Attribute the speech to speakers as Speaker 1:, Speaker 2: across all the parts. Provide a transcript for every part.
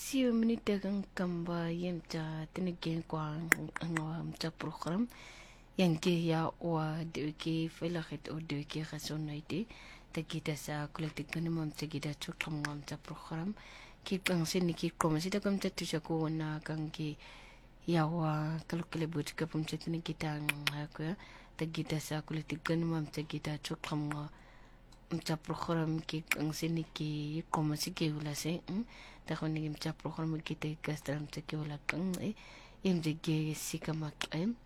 Speaker 1: Siu minute kang kamba yem cha tinigin kwang ang cha program yang ke ya wa de ke felakhet o de ke khasonite ta kita sa kolektif kan mam cha kita chukam mam cha program ki kang sin ki kom sita kam cha tu ko na kang ki ya wa kalkale but ka pum cha tin kita ha ko ta kita sa kolektif kan mam cha kita chukam cha program ki kang sin ki kom si ke ula se ta ko ni cha program kita kastam cha ke ula kang em de ge sikamak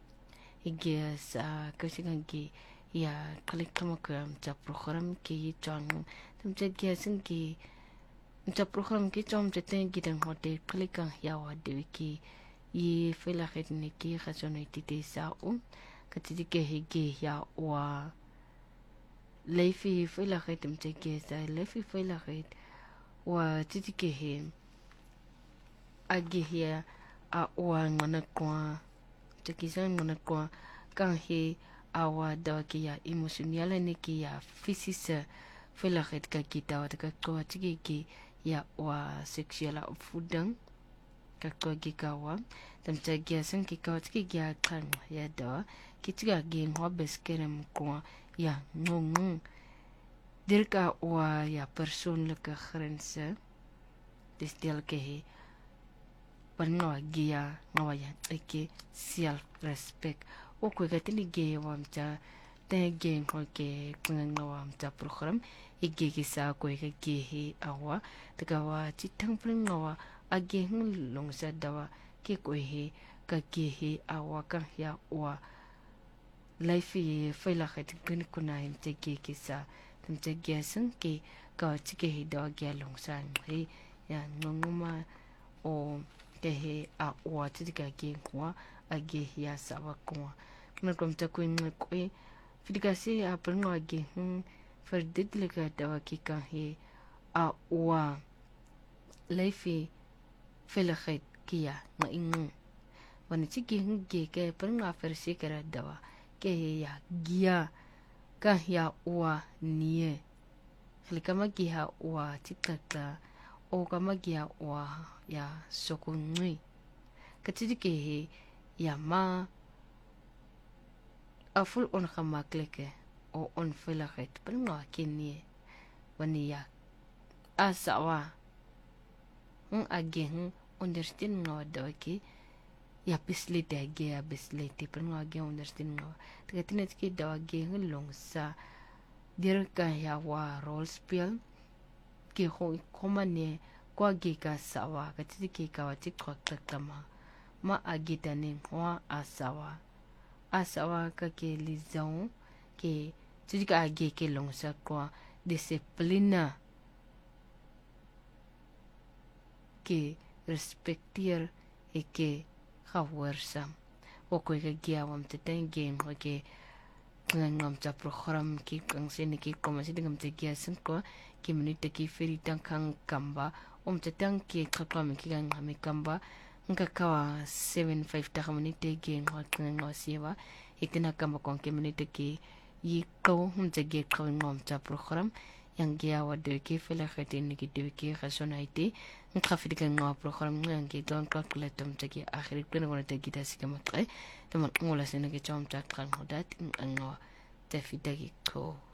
Speaker 1: Ige sa kasi ki ya kalik kama cha program ki chong tam cha ki asin ki cha program ki chom cha ten ki dang hote kalik kang ya wa de ki ye fela khet ne ki khason iti sa ka ti ke he ge ya wa leifi fela khet tam cha ki sa leifi fela khet wa ti ke he agi ya a wa ngana kwa kisa ngona kwa kan he awa da ki ya emotional ne ki ya physics felakhet ka kita wa ka ko tiki ki ya wa sexual fudang ka ko ki ka wa tam cha gi san ki ka tiki ya kan ya da ki tiga gi ho beskerem ko ya ngong dirka wa ya persoonlijke grense dis deel ke he panwa gia ngawaya eke self respect o ko ga tini ge wamcha te ge ko ke ngawam cha program ege ki sa ko ga ge he awa daga wa chitang pring ngawa age hung long sa dawa ke ko he ka ge he awa ka ya wa life ye faila khat kun kuna him te ge ki sa tum te ge san ke ka chi ke he da ge long sa he ya ngoma o ke he a wa tika ke kwa age ya sawa kwa na kom ta ko ni ko fidikasi a prengo age ferdit le ka dawa ki ka he a wa leifi felakhet kia ma ingu wani chiki ge ke prengo fersi kara dawa ke he ya gia ka ya wa nie klikama ki ha wa tikata o kama gia wa ya sokungui katidi ke he ya ma a full on kama kleke o on felakhet prengo kini wani ya asawa age understand no doki ya bisli de ge ya bisli te prengo age understand no tikatina tiki dawage long sa dirka ya wa role spiel ke ho komane kwa ge ka sawa ka ti ke ka wa ti kwa kama ma agita ne wa asawa ka ke lizon ke ti ka ge ke long sa kwa disciplina ke respectier e ke khawersa o ko ga ge awam te ten game ho ke ngam cha program ki kang se ni ki koma si ngam te ge san ko ki minute ki feri tan kan kamba te tan ki khapam ki gang me kamba ngakawa 75 ta minute ge ngot ngo siwa itina kamba kon ki minute ki yi ko te ge ko ngam cha program yang ge awa de ki fela khati ni ki de ki khasonaiti ngkhafi de ngam program yang ki don calculate te ki akhir ko ngona te ki ta sikama tre te mon ngola se ne ki chom cha kan hodat ngo te fitagi ko